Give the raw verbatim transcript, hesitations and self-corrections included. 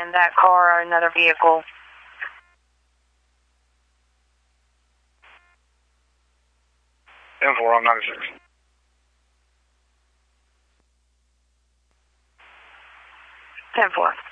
in that car or another vehicle. ten four, I'm ninety-six. ten four.